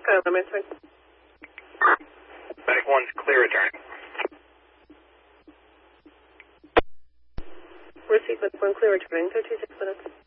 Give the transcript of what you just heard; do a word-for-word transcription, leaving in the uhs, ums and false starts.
Skyline, I'm answering. Medic one's clear returning. Receive with one clear returning, thirty-six minutes.